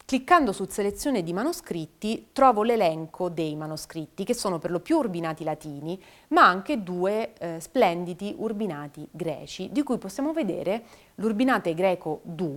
Cliccando su selezione di manoscritti trovo l'elenco dei manoscritti che sono per lo più urbinati latini, ma anche due splendidi urbinati greci, di cui possiamo vedere l'urbinate greco 2